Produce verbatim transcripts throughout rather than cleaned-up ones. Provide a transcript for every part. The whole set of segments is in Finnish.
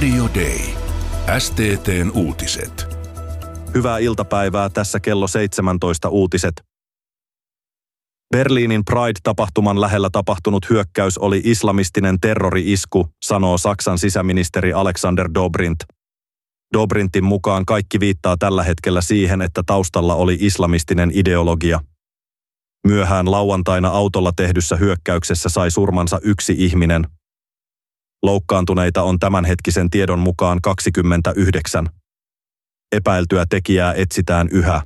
Radio Day. S T T:n uutiset. Hyvää iltapäivää, tässä kello seitsemäntoista uutiset. Berliinin Pride-tapahtuman lähellä tapahtunut hyökkäys oli islamistinen terrori-isku, sanoo Saksan sisäministeri Alexander Dobrindt. Dobrindtin mukaan kaikki viittaa tällä hetkellä siihen, että taustalla oli islamistinen ideologia. Myöhään lauantaina autolla tehdyssä hyökkäyksessä sai surmansa yksi ihminen. Loukkaantuneita on tämänhetkisen tiedon mukaan kaksikymmentäyhdeksän. Epäiltyä tekijää etsitään yhä.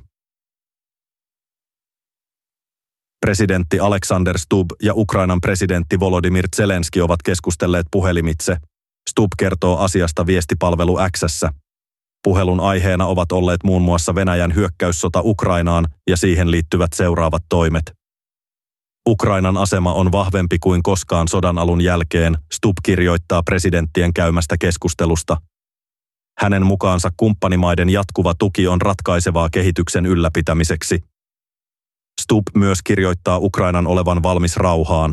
Presidentti Alexander Stubb ja Ukrainan presidentti Volodymyr Zelenski ovat keskustelleet puhelimitse. Stubb kertoo asiasta viestipalvelu X:ssä. Puhelun aiheena ovat olleet muun muassa Venäjän hyökkäyssota Ukrainaan ja siihen liittyvät seuraavat toimet. Ukrainan asema on vahvempi kuin koskaan sodan alun jälkeen, Stubb kirjoittaa presidenttien käymästä keskustelusta. Hänen mukaansa kumppanimaiden jatkuva tuki on ratkaisevaa kehityksen ylläpitämiseksi. Stubb myös kirjoittaa Ukrainan olevan valmis rauhaan.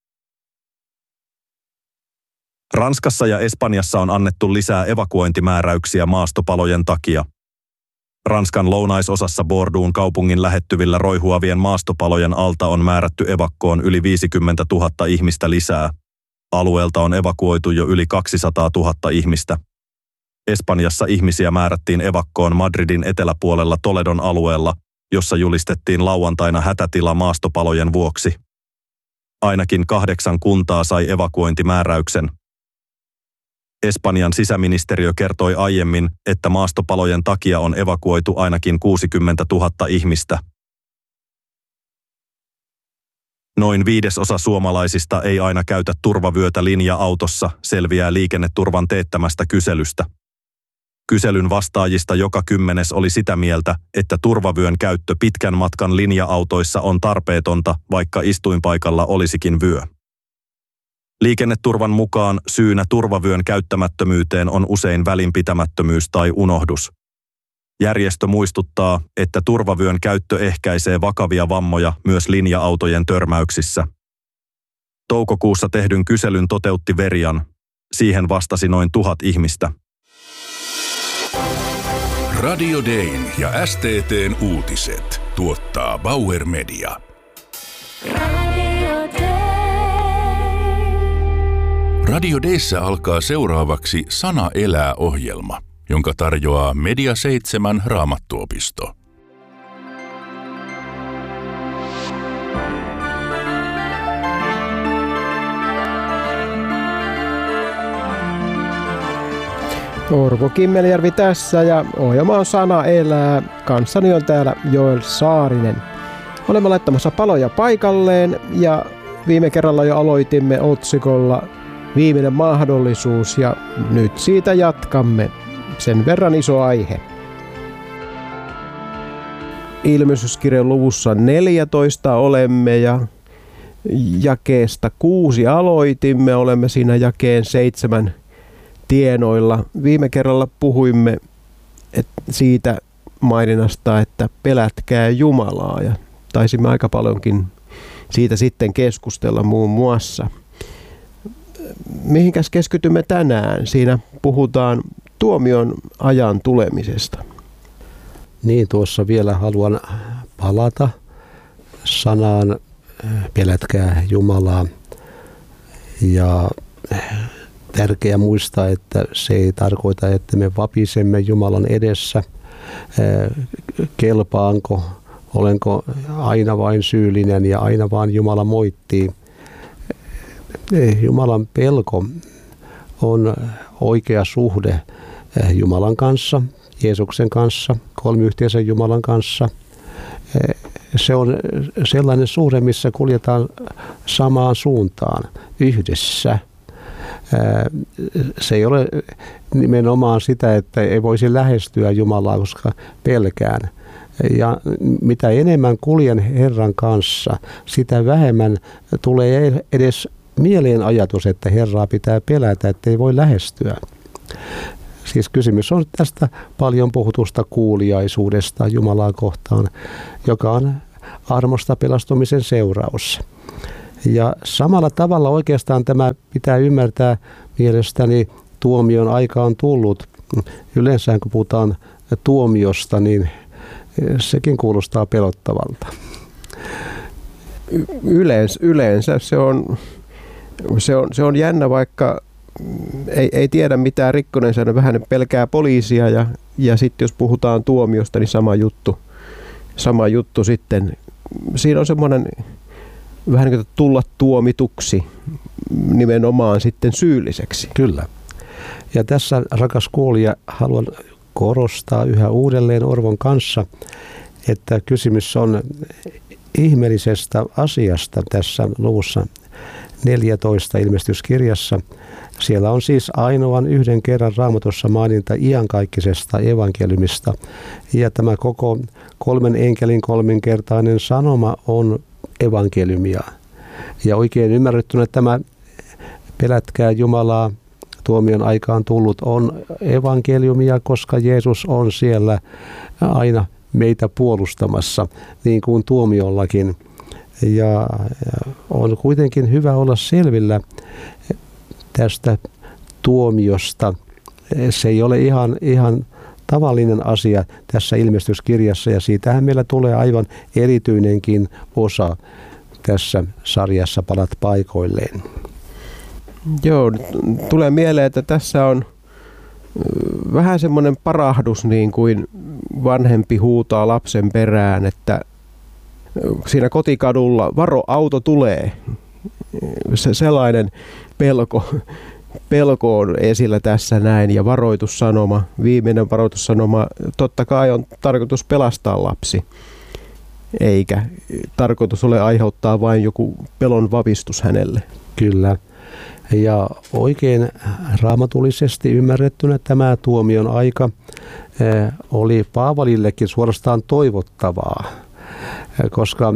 Ranskassa ja Espanjassa on annettu lisää evakuointimääräyksiä maastopalojen takia. Ranskan lounaisosassa Bordeaux'n kaupungin lähettyvillä roihuavien maastopalojen alta on määrätty evakkoon yli viisikymmentätuhatta ihmistä lisää. Alueelta on evakuoitu jo yli kaksisataatuhatta ihmistä. Espanjassa ihmisiä määrättiin evakkoon Madridin eteläpuolella Toledon alueella, jossa julistettiin lauantaina hätätila maastopalojen vuoksi. Ainakin kahdeksan kuntaa sai evakuointimääräyksen. Espanjan sisäministeriö kertoi aiemmin, että maastopalojen takia on evakuoitu ainakin kuusikymmentätuhatta ihmistä. Noin viidesosa suomalaisista ei aina käytä turvavyötä linja-autossa, selviää liikenneturvan teettämästä kyselystä. Kyselyn vastaajista joka kymmenes oli sitä mieltä, että turvavyön käyttö pitkän matkan linja-autoissa on tarpeetonta, vaikka istuinpaikalla olisikin vyö. Liikenneturvan mukaan syynä turvavyön käyttämättömyyteen on usein välinpitämättömyys tai unohdus. Järjestö muistuttaa, että turvavyön käyttö ehkäisee vakavia vammoja myös linja-autojen törmäyksissä. Toukokuussa tehdyn kyselyn toteutti Verian. Siihen vastasi noin tuhat ihmistä. Radio Dayn ja S T T:n uutiset tuottaa Bauer Media. Radio Dayssä alkaa seuraavaksi Sana elää -ohjelma, jonka tarjoaa Media seitsemän Raamattuopisto. Orvo Kimmeljärvi tässä ja ohjelma on Sana elää. Kanssani on täällä Joel Saarinen. Olemme laittamassa paloja paikalleen ja viime kerralla jo aloitimme otsikolla Viimeinen mahdollisuus ja nyt siitä jatkamme. Sen verran iso aihe. Ilmestyskirjan luvussa neljätoista olemme ja jakeesta kuusi aloitimme. Olemme siinä jakeen seitsemän tienoilla. Viime kerralla puhuimme et siitä maininnasta, että pelätkää Jumalaa ja taisimme aika paljonkin siitä sitten keskustella muun muassa. Mihinkäs keskitymme tänään? Siinä puhutaan tuomion ajan tulemisesta. Niin, tuossa vielä haluan palata sanaan pelätkää Jumalaa. Ja tärkeää muistaa, että se ei tarkoita, että me vapisemme Jumalan edessä. Kelpaanko, olenko aina vain syyllinen ja aina vaan Jumala moittii. Jumalan pelko on oikea suhde Jumalan kanssa, Jeesuksen kanssa, kolmiyhteisen Jumalan kanssa. Se on sellainen suhde, missä kuljetaan samaan suuntaan yhdessä. Se ei ole nimenomaan sitä, että ei voisi lähestyä Jumalaa, koska pelkään. Ja mitä enemmän kuljen Herran kanssa, sitä vähemmän tulee edes mieleen ajatus, että Herraa pitää pelätä, että ei voi lähestyä. Siis kysymys on tästä paljon puhutusta kuuliaisuudesta Jumalaa kohtaan, joka on armosta pelastumisen seuraus. Ja samalla tavalla oikeastaan tämä pitää ymmärtää mielestäni tuomion aika on tullut. Yleensä kun puhutaan tuomiosta, niin sekin kuulostaa pelottavalta. Yleensä, yleensä se on, se on, se on jännä, vaikka ei, ei tiedä mitään rikkoneen säännön, vähän pelkää poliisia ja, ja sitten jos puhutaan tuomiosta, niin sama juttu, sama juttu sitten. Siinä on semmoinen vähän niin kuin tulla tuomituksi nimenomaan sitten syylliseksi. Kyllä. Ja tässä, rakas kuulija, haluan korostaa yhä uudelleen Orvon kanssa, että kysymys on ihmeellisestä asiasta tässä luvussa neljätoista ilmestyskirjassa. Siellä on siis ainoan yhden kerran Raamatussa maininta iankaikkisesta evankeliumista. Ja tämä koko kolmen enkelin kolminkertainen sanoma on evankeliumia. Ja oikein ymmärrettynä tämä pelätkää Jumalaa, tuomion aikaan tullut on evankeliumia, koska Jeesus on siellä aina meitä puolustamassa, niin kuin tuomiollakin. Ja on kuitenkin hyvä olla selvillä tästä tuomiosta. Se ei ole ihan, ihan tavallinen asia tässä ilmestyskirjassa, ja siitähän meillä tulee aivan erityinenkin osa tässä sarjassa Palat paikoilleen. Joo, tulee mieleen, että tässä on vähän semmoinen parahdus, niin kuin vanhempi huutaa lapsen perään, että siinä kotikadulla varo, auto tulee. Se sellainen pelko, pelko on esillä tässä näin, ja varoitussanoma, viimeinen varoitussanoma, totta kai on tarkoitus pelastaa lapsi, eikä tarkoitus ole aiheuttaa vain joku pelon vavistus hänelle. Kyllä. Ja oikein raamatullisesti ymmärrettynä tämä tuomion aika oli Paavalillekin suorastaan toivottavaa, koska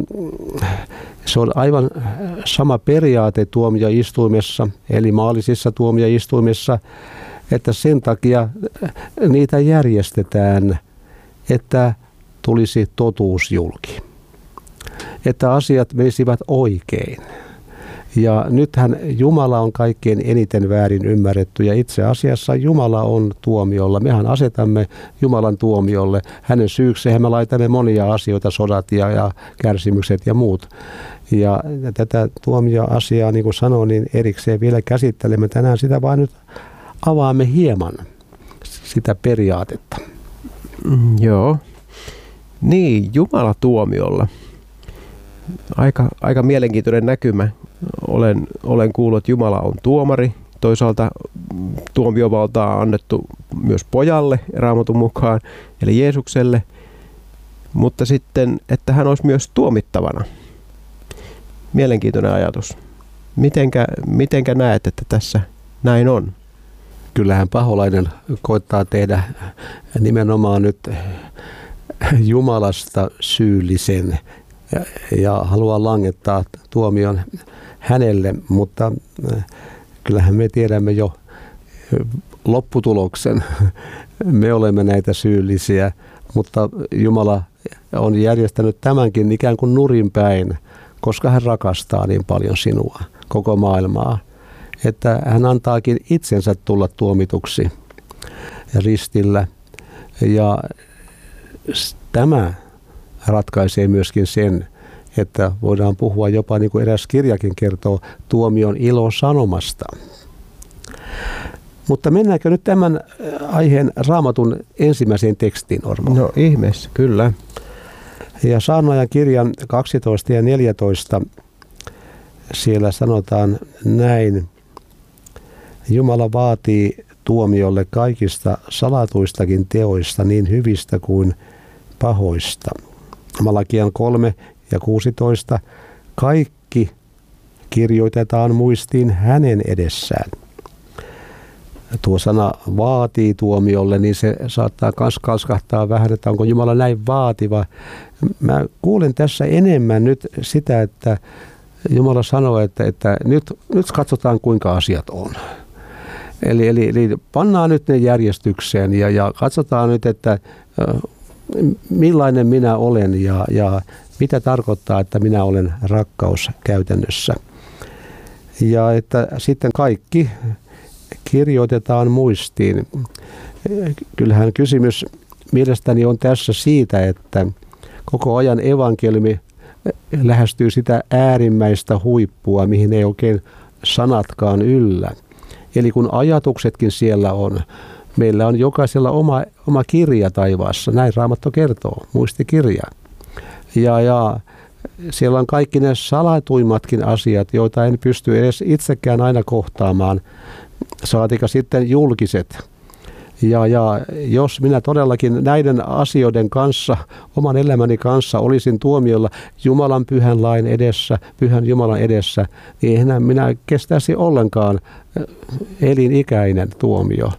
se on aivan sama periaate tuomioistuimessa, eli maallisissa tuomioistuimissa, että sen takia niitä järjestetään, että tulisi totuus julki, että asiat menisivät oikein. Ja nythän Jumala on kaikkein eniten väärin ymmärretty, ja itse asiassa Jumala on tuomiolla. Mehän asetamme Jumalan tuomiolle. Hänen syykseen me laitamme monia asioita, sodat ja, ja kärsimykset ja muut. Ja tätä tuomioasiaa, niin kuin sanoin, niin erikseen vielä käsittelemme tänään. Sitä vaan nyt avaamme hieman, sitä periaatetta. Mm, joo. Niin, Jumala tuomiolla. Aika, aika mielenkiintoinen näkymä. Olen, olen kuullut, että Jumala on tuomari. Toisaalta tuomiovaltaa on annettu myös pojalle Raamatun mukaan, eli Jeesukselle. Mutta sitten, että hän olisi myös tuomittavana. Mielenkiintoinen ajatus. Mitenkä, mitenkä näet, että tässä näin on? Kyllähän paholainen koittaa tehdä nimenomaan nyt Jumalasta syyllisen ja, ja haluaa langettaa tuomion hänelle, mutta kyllähän me tiedämme jo lopputuloksen. Me olemme näitä syyllisiä, mutta Jumala on järjestänyt tämänkin ikään kuin nurinpäin, koska hän rakastaa niin paljon sinua, koko maailmaa, että hän antaakin itsensä tulla tuomituksi ristillä. Ja tämä ratkaisee myöskin sen, että voidaan puhua jopa, niin kuin eräs kirjakin kertoo, tuomion ilosanomasta. Mutta mennäänkö nyt tämän aiheen Raamatun ensimmäiseen tekstiin, Ormo? No ihmeessä, kyllä. Ja Saarnaajan kirjan kaksitoista ja neljätoista, siellä sanotaan näin: Jumala vaatii tuomiolle kaikista salatuistakin teoista, niin hyvistä kuin pahoista. Malakian kolme ja kuusitoista, kaikki kirjoitetaan muistiin hänen edessään. Tuo sana vaatii tuomiolle, niin se saattaa myös kalskahtaa vähän, että onko Jumala näin vaativa. Mä kuulen tässä enemmän nyt sitä, että Jumala sanoo, että, että nyt, nyt katsotaan kuinka asiat on. Eli, eli, eli pannaan nyt ne järjestykseen ja, ja katsotaan nyt, että millainen minä olen ja, ja mitä tarkoittaa, että minä olen rakkaus käytännössä. Ja että sitten kaikki kirjoitetaan muistiin. Kyllähän kysymys mielestäni on tässä siitä, että koko ajan evankeliumi lähestyy sitä äärimmäistä huippua, mihin ei oikein sanatkaan yllä. Eli kun ajatuksetkin siellä on, meillä on jokaisella oma, oma kirja taivaassa, näin Raamattu kertoo, muistikirja. Ja, ja siellä on kaikki ne salatuimmatkin asiat, joita en pysty edes itsekään aina kohtaamaan, saatika sitten julkiset. Ja, ja jos minä todellakin näiden asioiden kanssa, oman elämäni kanssa olisin tuomiolla Jumalan pyhän lain edessä, pyhän Jumalan edessä, niin enää minä kestäisi ollenkaan elinikäinen tuomio.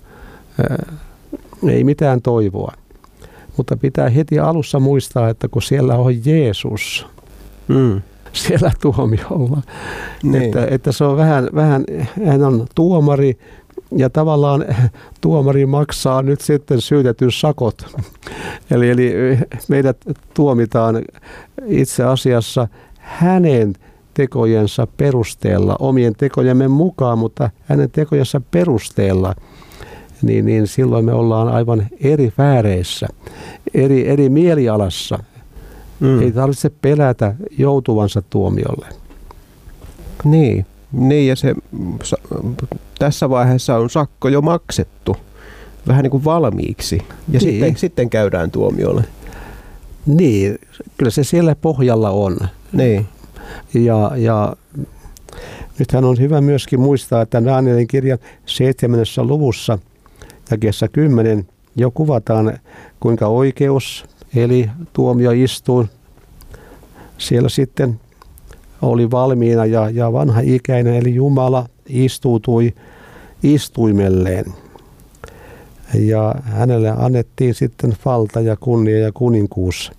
Ei mitään toivoa. Mutta pitää heti alussa muistaa, että kun siellä on Jeesus, mm. siellä tuomiolla, niin. että, että se on vähän, vähän, hän on tuomari, ja tavallaan tuomari maksaa nyt sitten syytetyn sakot. Eli, eli meidät tuomitaan itse asiassa hänen tekojensa perusteella, omien tekojemme mukaan, mutta hänen tekojensa perusteella. Niin, niin silloin me ollaan aivan eri vääreissä, eri, eri mielialassa. Mm. Ei tarvitse pelätä joutuvansa tuomiolle. Niin, niin ja se, tässä vaiheessa on sakko jo maksettu, vähän niin kuin valmiiksi, ja niin. sitten, sitten käydään tuomiolle. Niin, kyllä se siellä pohjalla on. Niin. Ja, ja nythän on hyvä myöskin muistaa, että Danielin kirjan seitsemännessä luvussa jakeessa kymmenen jo kuvataan, kuinka oikeus, eli tuomioistuin, siellä sitten oli valmiina ja, ja vanha ikäinen, eli Jumala istuutui istuimelleen. Ja hänelle annettiin sitten valta ja kunnia ja kuninkuus.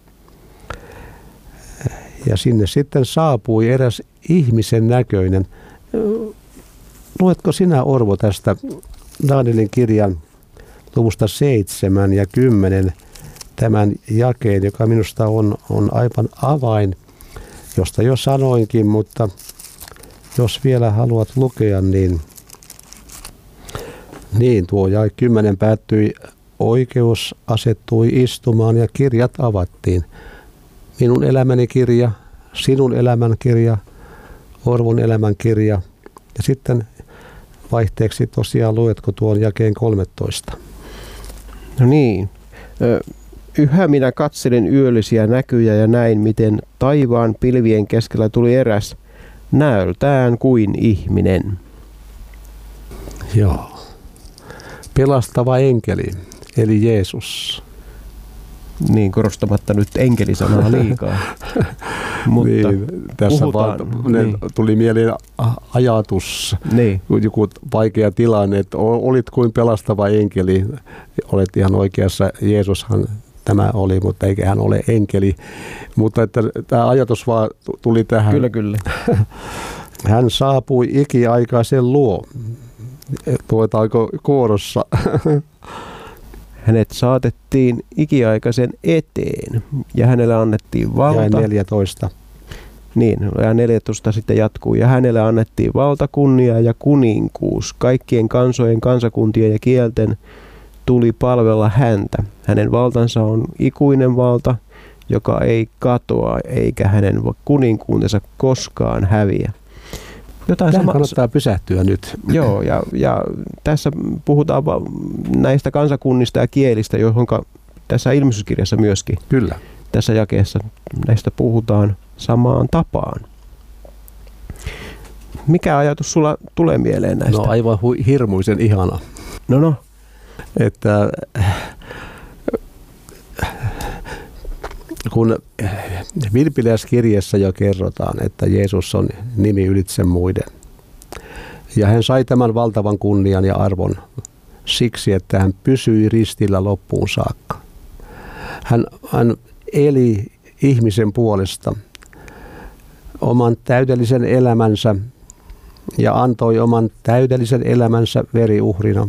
Ja sinne sitten saapui eräs ihmisen näköinen. Luetko sinä, Orvo, tästä Danielin kirjan luvusta seitsemän ja kymmenen tämän jakeen, joka minusta on, on aivan avain, josta jo sanoinkin, mutta jos vielä haluat lukea, niin, niin tuo jae kymmenen päättyi, oikeus asettui istumaan ja kirjat avattiin. Minun elämäni kirja, sinun elämän kirja, Orvon elämän kirja ja sitten vaihteeksi tosiaan luetko tuon jakeen kolmetoista. No niin. Yhä minä katselin yöllisiä näkyjä ja näin, miten taivaan pilvien keskellä tuli eräs näöltään kuin ihminen. Joo. Pelastava enkeli, eli Jeesus. Niin, korostamatta nyt enkelisanaa liikaa. Mutta niin, tässä puhutaan, vaan niin. tuli mieleen ajatus, niin. joku vaikea tilanne, että olit kuin pelastava enkeli, olet ihan oikeassa, Jeesushan tämä oli, mutta eikä hän ole enkeli. Mutta että tämä ajatus vaan tuli tähän. Kyllä, kyllä. Hän saapui ikiaikaisen luo. Tuetaanko kuorossa? Hänet saatettiin ikiaikaisen eteen ja hänelle annettiin valta. Ja neljätoista. Niin, ja neljätoista sitten jatkuu. Ja hänelle annettiin valta, kunnia ja kuninkuus. Kaikkien kansojen, kansakuntien ja kielten tuli palvella häntä. Hänen valtansa on ikuinen valta, joka ei katoa, eikä hänen kuninkuutensa koskaan häviä. Jotain sama... kannattaa pysähtyä nyt. Joo, ja, ja tässä puhutaan näistä kansakunnista ja kielistä, johon tässä ilmestyskirjassa myöskin. Kyllä. Tässä jakeessa näistä puhutaan samaan tapaan. Mikä ajatus sulla tulee mieleen näistä? No aivan hu- hirmuisen ihana. No no. Että kun Filippiläiskirjassa jo kerrotaan, että Jeesus on nimi ylitse muiden. Ja hän sai tämän valtavan kunnian ja arvon siksi, että hän pysyi ristillä loppuun saakka. Hän, hän eli ihmisen puolesta oman täydellisen elämänsä ja antoi oman täydellisen elämänsä veriuhrina.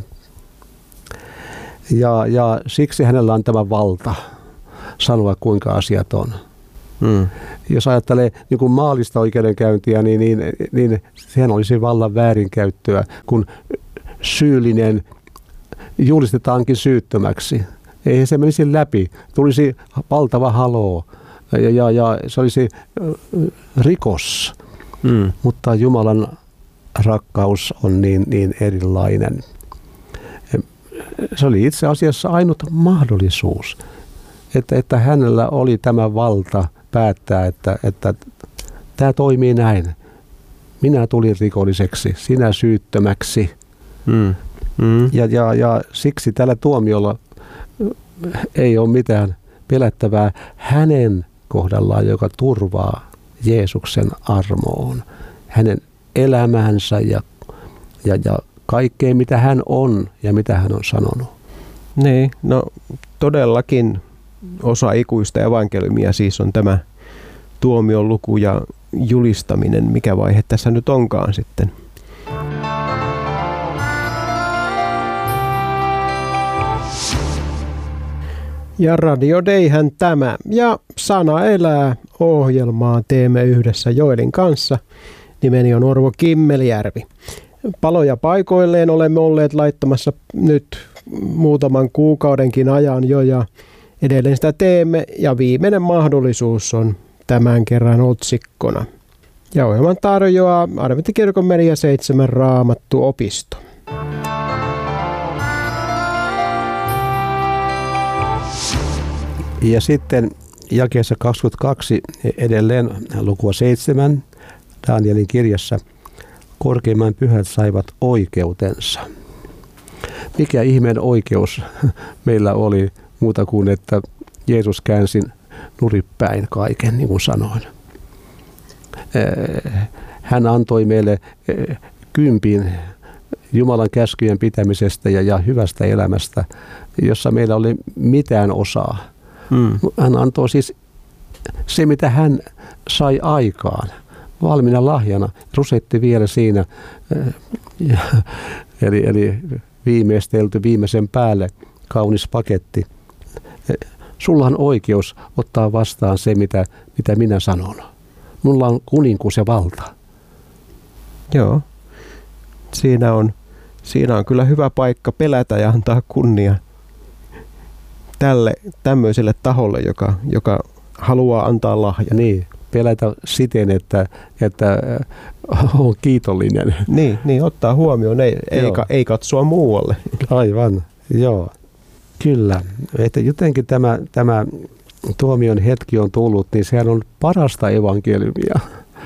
Ja, ja siksi hänellä on tämä valta sanoa, kuinka asiat on. Hmm. Jos ajattelee niin kuin maallista oikeudenkäyntiä, niin, niin, niin sehän olisi vallan väärinkäyttöä, kun syyllinen julistetaankin syyttömäksi. Eihän se menisi läpi. Tulisi valtava haloo ja, ja, ja se olisi rikos. Mm. Mutta Jumalan rakkaus on niin, niin erilainen. Se oli itse asiassa ainut mahdollisuus, että, että hänellä oli tämä valta päättää, että, että tämä toimii näin. Minä tulin rikolliseksi, sinä syyttömäksi. Mm. Mm. Ja, ja, ja siksi tällä tuomiolla ei ole mitään pelättävää hänen kohdallaan, joka turvaa Jeesuksen armoon, hänen elämänsä ja, ja, ja kaikkea, mitä hän on ja mitä hän on sanonut. Niin, no todellakin osa ikuista evankeliumia siis on tämä tuomion luku ja julistaminen, mikä vaihe tässä nyt onkaan sitten. Ja Radio Dayhän tämä ja Sana elää -ohjelmaa teemme yhdessä Joelin kanssa. Nimeni on Orvo Kimmeljärvi. Paloja paikoilleen olemme olleet laittamassa nyt muutaman kuukaudenkin ajan jo ja edelleen sitä teemme ja viimeinen mahdollisuus on tämän kerran otsikkona. Ja ohjelman tarjoaa Adventtikirkon Media seitsemän Raamattuopisto. Ja sitten jakeessa kaksikymmentäkaksi edelleen lukua seitsemän Danielin kirjassa. Korkeimman pyhät saivat oikeutensa. Mikä ihmeen oikeus meillä oli muuta kuin, että Jeesus käänsi nuripäin kaiken, niin kuin sanoin. Hän antoi meille kympin Jumalan käskyjen pitämisestä ja, ja hyvästä elämästä, jossa meillä oli mitään osaa. Hmm. Hän antoi siis se, mitä hän sai aikaan, valmiina lahjana, rusetti vielä siinä, ja, eli, eli viimeistelty viimeisen päälle kaunis paketti. Sulla on oikeus ottaa vastaan se, mitä, mitä minä sanon. Mulla on kuninkuus ja valta. Joo, siinä on, siinä on kyllä hyvä paikka pelätä ja antaa kunnia tälle tämmöiselle taholle, joka, joka haluaa antaa lahjan. Niin, pelätä siten, että, että on kiitollinen. Niin, niin ottaa huomioon, ei, ei, ei katsoa muualle. Aivan, joo. Kyllä, että jotenkin tämä, tämä tuomion hetki on tullut, niin sehän on parasta evankeliumia.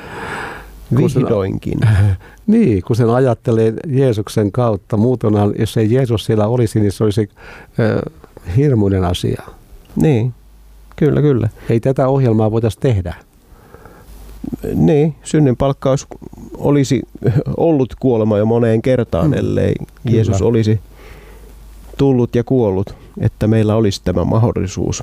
Vihdoinkin. Niin, kun sen ajattelee Jeesuksen kautta. Muutenhan, jos ei Jeesus siellä olisi, niin se olisi äh, hirmuinen asia. Niin, kyllä, kyllä. Ei tätä ohjelmaa voitaisiin tehdä. Niin, synninpalkkaus olisi ollut kuolema jo moneen kertaan, mm. ellei kyllä. Jeesus olisi tullut ja kuollut, että meillä olisi tämä mahdollisuus.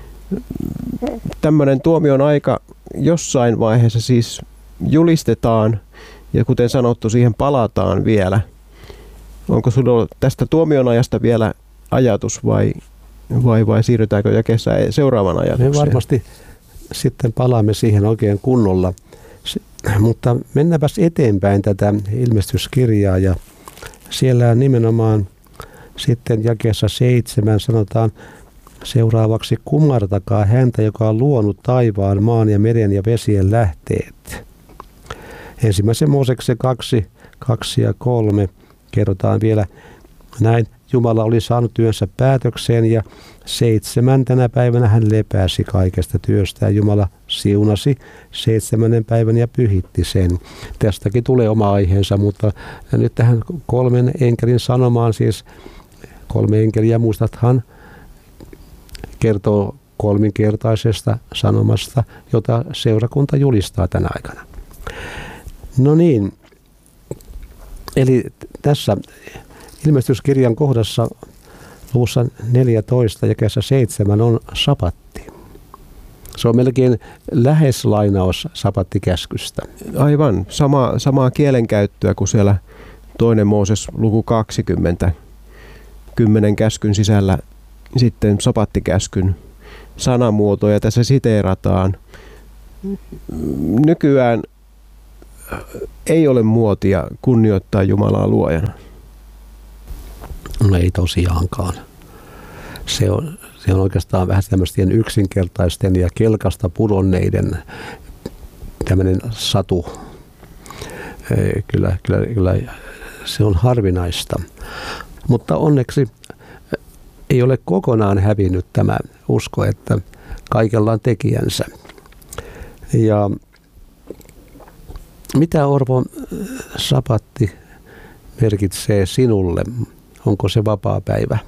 Tämmöinen tuomion aika jossain vaiheessa siis julistetaan ja kuten sanottu, siihen palataan vielä. Onko sinulla tästä tuomion ajasta vielä ajatus vai, vai, vai siirrytäänkö jakeessa seuraavan ajatukseen? Me varmasti sitten palaamme siihen oikein kunnolla, mutta mennäänpäs eteenpäin tätä ilmestyskirjaa ja siellä nimenomaan sitten jakeessa seitsemän sanotaan seuraavaksi: kumartakaa häntä, joka on luonut taivaan, maan ja meren ja vesien lähteet. Ensimmäisen Mooseksen kaksi, kaksi ja kolme kerrotaan vielä näin. Jumala oli saanut työnsä päätökseen ja seitsemäntenä päivänä hän lepäsi kaikesta työstä. Jumala siunasi seitsemännen päivän ja pyhitti sen. Tästäkin tulee oma aiheensa, mutta nyt tähän kolmen enkelin sanomaan, siis kolme enkeliä muistathan, kertoo kolminkertaisesta sanomasta, jota seurakunta julistaa tänä aikana. No niin, eli tässä ilmestyskirjan kohdassa luvussa neljätoista ja jakeessa seitsemän on sapatti. Se on melkein lähes lainaus sapattikäskystä. Aivan, sama, samaa kielenkäyttöä kuin siellä toinen Mooses luku kaksikymmentä, kymmenen käskyn sisällä sitten sapattikäskyn sanamuotoja tässä siteerataan. Nykyään ei ole muotia kunnioittaa Jumalaa luojana. No ei tosiaankaan. Se on, se on oikeastaan vähän tämmöisten yksinkertaisten ja kelkasta pudonneiden tämmöinen satu. Kyllä, kyllä, kyllä se on harvinaista. Mutta onneksi ei ole kokonaan hävinnyt tämä usko, että kaikella on tekijänsä. Ja mitä, Orvo, sabatti merkitsee sinulle? Onko se vapaa päivä?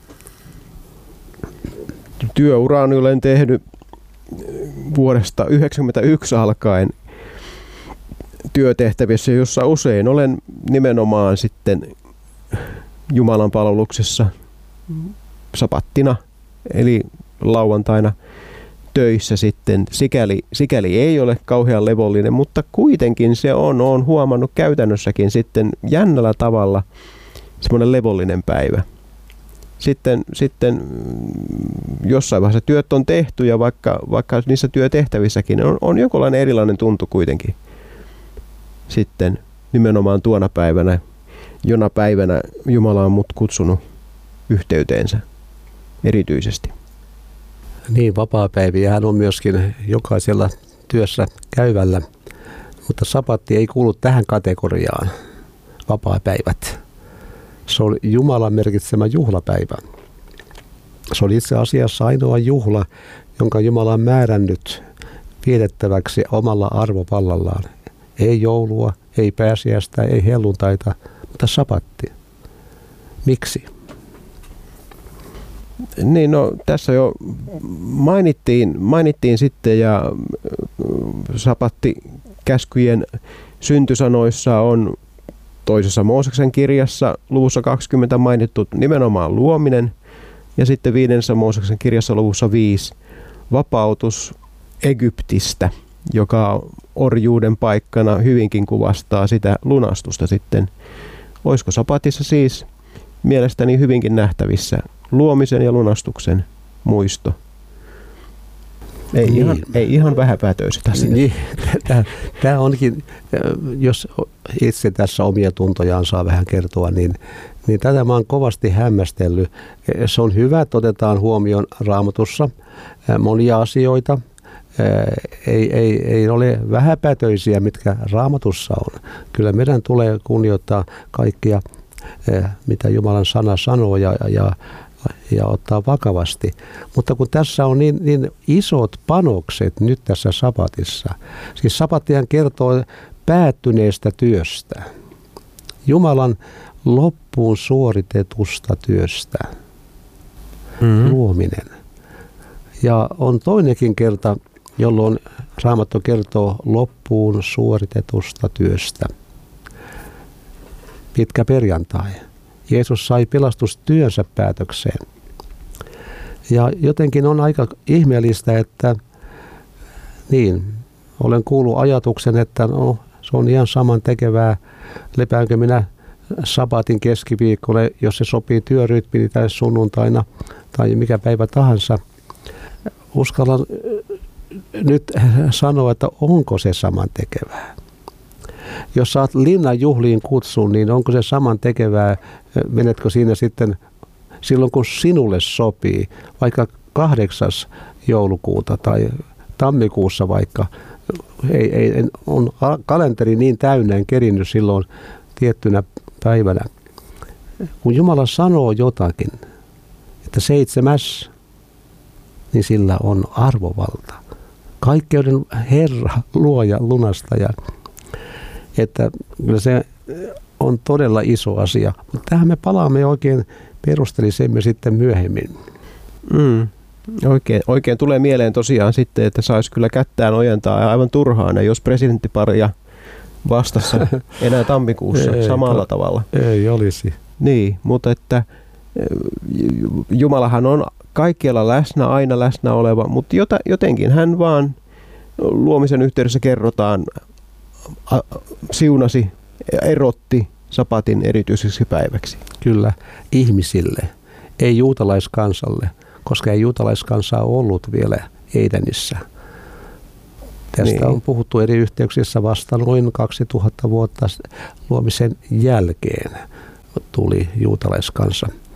Työuraani olen tehnyt vuodesta yhdeksänkymmentäyksi alkaen työtehtävissä, jossa usein olen nimenomaan sitten Jumalan palveluksessa sapattina, eli lauantaina töissä sitten. Sikäli, sikäli ei ole kauhean levollinen, mutta kuitenkin se on, on huomannut käytännössäkin sitten jännällä tavalla semmoinen levollinen päivä. Sitten, sitten jossain vaiheessa työt on tehty ja vaikka, vaikka niissä työtehtävissäkin on, on jonkinlainen erilainen tuntu kuitenkin sitten nimenomaan tuona päivänä, jona päivänä Jumala on mut kutsunut yhteyteensä erityisesti. Niin, vapaapäiviähän on myöskin jokaisella työssä käyvällä, mutta sabatti ei kuulu tähän kategoriaan, vapaapäivät. Se on Jumalan merkitsemä juhlapäivä. Se on itse asiassa ainoa juhla, jonka Jumala on määrännyt vietettäväksi omalla arvovallallaan. Ei joulua, ei pääsiäistä, ei helluntaita, mutta sabatti. Miksi? Niin, no tässä jo mainittiin, mainittiin sitten ja sabatti käskyjen syntysanoissa on toisessa Mooseksen kirjassa luvussa kaksikymmentä mainittu nimenomaan luominen ja sitten viidennessä Mooseksen kirjassa luvussa viisi vapautus Egyptistä, joka orjuuden paikkana hyvinkin kuvastaa sitä lunastusta sitten. Olisiko sapatissa siis mielestäni hyvinkin nähtävissä luomisen ja lunastuksen muisto? Ei, niin. ihan, ei ihan vähäpätöiset asiat. Niin. Tämä onkin, jos itse tässä omia tuntojaan saa vähän kertoa, niin, niin tätä mä oon kovasti hämmästellyt. Se on hyvä, että otetaan huomioon Raamatussa monia asioita. Ei, ei, ei ole vähäpätöisiä, mitkä Raamatussa on. Kyllä meidän tulee kunnioittaa kaikkia, mitä Jumalan sana sanoo ja, ja, ja ottaa vakavasti. Mutta kun tässä on niin, niin isot panokset nyt tässä sapatissa, siis sapattihan kertoo päättyneestä työstä, Jumalan loppuun suoritetusta työstä, mm-hmm. luominen. Ja on toinenkin kerta, jolloin Raamattu kertoo loppuun suoritetusta työstä. Pitkä perjantai. Jeesus sai pelastustyönsä päätökseen. Ja jotenkin on aika ihmeellistä, että niin, olen kuullut ajatuksen, että no, se on ihan saman tekevää, lepäänkö minä sabatin keskiviikolle, jos se sopii työrytmiin tai sunnuntaina tai mikä päivä tahansa. Uskallan nyt sanoa, että onko se saman tekevää. Jos saat linnan juhliin kutsun, niin onko se saman tekevää, menetkö siinä sitten silloin, kun sinulle sopii, vaikka kahdeksas joulukuuta tai tammikuussa vaikka, ei, ei, on kalenteri niin täynnä, en kerinnyt silloin tiettynä päivänä. Kun Jumala sanoo jotakin, että seitsemäs, niin sillä on arvovalta. Kaikkeuden Herra, luoja, lunastaja. Että kyllä se on todella iso asia. Mutta tähän me palaamme oikein perusteellisemmin sitten myöhemmin. Mm. Oikein, oikein tulee mieleen tosiaan sitten, että saisi kyllä kättään ojentaa aivan turhaan, jos presidenttiparia vastassa enää tammikuussa ei, samalla to, tavalla. Ei olisi. Niin, mutta että Jumalahan on kaikkialla läsnä, aina läsnä oleva, mutta jotenkin hän vaan luomisen yhteydessä kerrotaan, siunasi, erotti sapatin erityiseksi päiväksi. Kyllä, ihmisille, ei juutalaiskansalle, koska ei juutalaiskansaa ollut vielä Edenissä. Tästä niin. on puhuttu eri yhteyksissä vasta noin kaksituhatta vuotta luomisen jälkeen tuli juutalaiskansa.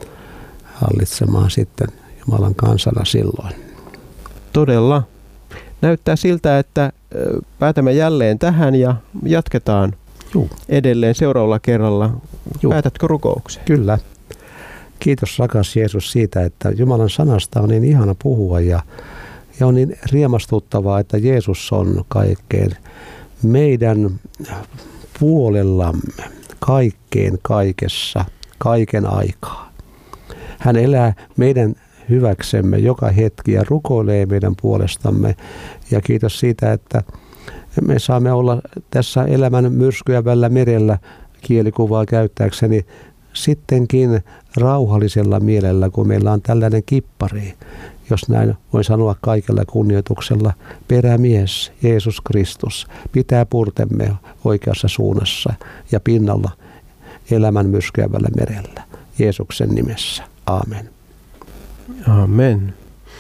hallitsemaan sitten Jumalan kansana silloin. Todella. Näyttää siltä, että päätämme jälleen tähän ja jatketaan Juu. edelleen seuraavalla kerralla. Juu. Päätätkö rukoukseen? Kyllä. Kiitos rakas Jeesus siitä, että Jumalan sanasta on niin ihana puhua ja, ja on niin riemastuttavaa, että Jeesus on kaikkeen meidän puolellamme, kaikkeen kaikessa, kaiken aikaa. Hän elää meidän hyväksemme joka hetki ja rukoilee meidän puolestamme. Ja kiitos siitä, että me saamme olla tässä elämän myrskyävällä merellä kielikuvaa käyttääkseni sittenkin rauhallisella mielellä, kun meillä on tällainen kippari, jos näin voi sanoa kaikella kunnioituksella, perämies Jeesus Kristus pitää purtemme oikeassa suunnassa ja pinnalla elämän myrskyävällä merellä. Jeesuksen nimessä. Aamen. Amen.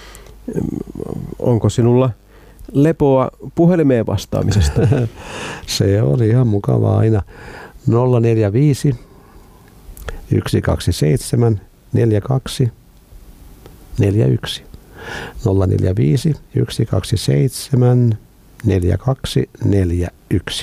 Onko sinulla lepoa puhelimeen vastaamisesta? Se oli ihan mukavaa aina. nolla neljä viisi yksi kaksi seitsemän neljä kaksi neljä yksi. nolla neljä viisi yksi kaksi seitsemän neljä kaksi neljä yksi.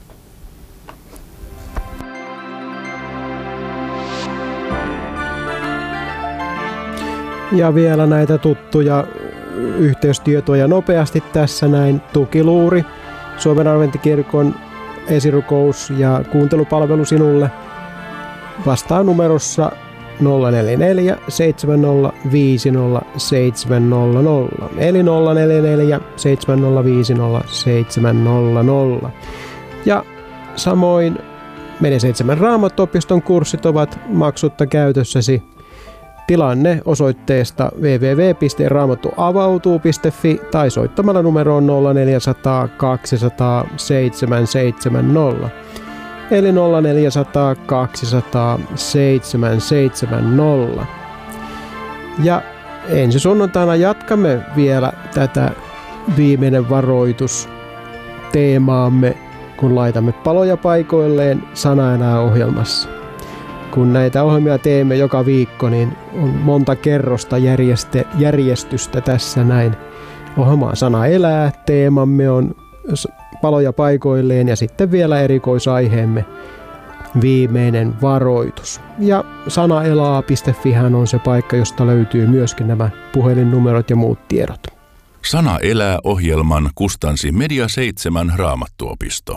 Ja vielä näitä tuttuja yhteystietoja nopeasti tässä näin. Tukiluuri, Suomen Adventtikirkon esirukous ja kuuntelupalvelu sinulle vastaa numerossa nolla neljä neljä seitsemän nolla viisi nolla seitsemän nolla nolla eli nolla neljä neljä seitsemän nolla viisi nolla seitsemän nolla nolla. Ja samoin Media seitsemän Raamattuopiston kurssit ovat maksutta käytössäsi. Tilanne osoitteesta double-u double-u double-u piste raamattuavautuu piste fi tai soittamalla numeroon nolla neljä nolla nolla kaksi nolla nolla seitsemän seitsemän nolla eli nolla neljä nolla nolla kaksi nolla nolla seitsemän seitsemän nolla. Ja ensi sunnuntaina jatkamme vielä tätä viimeinen varoitus teemaamme, kun laitamme paloja paikoilleen Sana elää -ohjelmassa. Kun näitä ohjelmia teemme joka viikko, niin on monta kerrosta järjeste, järjestystä tässä näin. Ohjelma Sana elää, teemamme on paloja paikoilleen ja sitten vielä erikoisaiheemme viimeinen varoitus. Ja sanaelaa piste fi on se paikka, josta löytyy myöskin nämä puhelinnumerot ja muut tiedot. Sana elää -ohjelman kustansi Media seitsemän Raamattuopisto.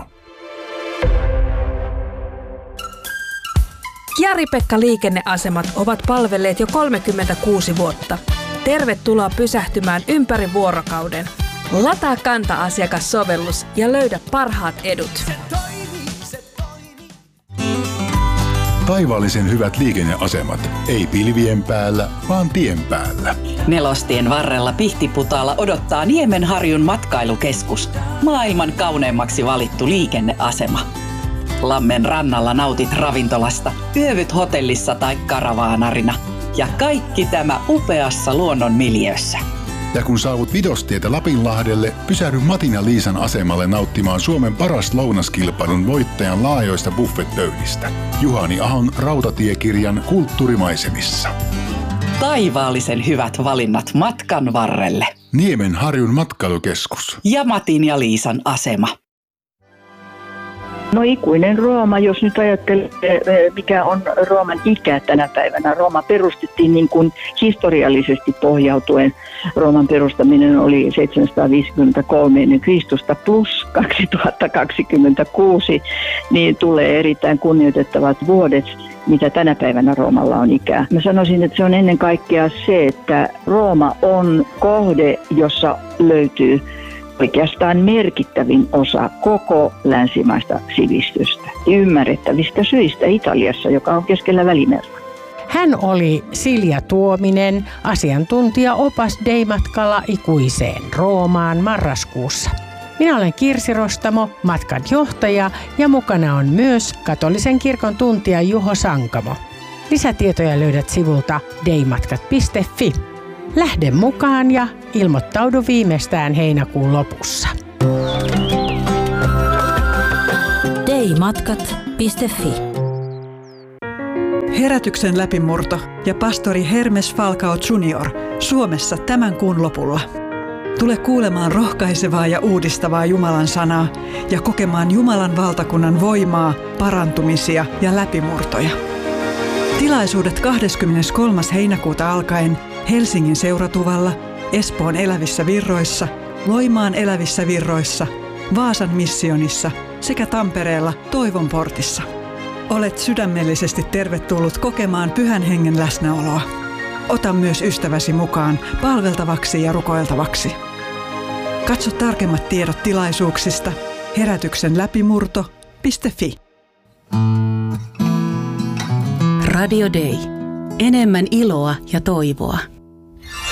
Jari-Pekka liikenneasemat ovat palvelleet jo kolmekymmentäkuusi vuotta. Tervetuloa pysähtymään ympäri vuorokauden. Lataa Kanta-asiakassovellus ja löydä parhaat edut. Taivaallisen hyvät liikenneasemat. Ei pilvien päällä, vaan tien päällä. Nelostien varrella Pihtiputaalla odottaa Niemenharjun matkailukeskus. Maailman kauneimmaksi valittu liikenneasema. Lammen rannalla nautit ravintolasta, yövyt hotellissa tai karavaanarina. Ja kaikki tämä upeassa luonnonmiljöössä. Ja kun saavut Vidostietä Lapinlahdelle, pysähdy Matin ja Liisan asemalle nauttimaan Suomen paras lounaskilpailun voittajan laajoista buffetpöydistä. Juhani Ahon rautatiekirjan Kulttuurimaisemissa. Taivaallisen hyvät valinnat matkan varrelle. Niemenharjun matkailukeskus. Ja Matin ja Liisan asema. No ikuinen Rooma, jos nyt ajattelee, mikä on Rooman ikä tänä päivänä. Rooma perustettiin niin kuin historiallisesti pohjautuen. Rooman perustaminen oli seitsemänsataaviisikymmentäkolme ennen Kristusta plus kaksituhattakaksikymmentäkuusi, niin tulee erittäin kunnioitettavat vuodet, mitä tänä päivänä Roomalla on ikää. Mä sanoisin, että se on ennen kaikkea se, että Rooma on kohde, jossa löytyy oikeastaan merkittävin osa koko länsimaista sivistystä. Ymmärrettävistä syistä Italiassa, joka on keskellä Välimerta. Hän oli Silja Tuominen, asiantuntija opas Dei-matkalla ikuiseen Roomaan marraskuussa. Minä olen Kirsi Rostamo, matkan johtaja, ja mukana on myös katolisen kirkon tuntija Juho Sankamo. Lisätietoja löydät sivulta deimatkat piste fi. Lähde mukaan ja ilmoittaudu viimeistään heinäkuun lopussa. deimatkat piste fi Herätyksen läpimurto ja pastori Hermes Falcao junior Suomessa tämän kuun lopulla. Tule kuulemaan rohkaisevaa ja uudistavaa Jumalan sanaa ja kokemaan Jumalan valtakunnan voimaa, parantumisia ja läpimurtoja. Tilaisuudet kahdeskymmeneskolmas heinäkuuta alkaen Helsingin Seuratuvalla, Espoon Elävissä Virroissa, Loimaan Elävissä Virroissa, Vaasan Missionissa sekä Tampereella Toivon portissa. Olet sydämellisesti tervetullut kokemaan Pyhän Hengen läsnäoloa. Ota myös ystäväsi mukaan palveltavaksi ja rukoiltavaksi. Katso tarkemmat tiedot tilaisuuksista herätyksen läpimurto piste fi. Radio Day. Enemmän iloa ja toivoa.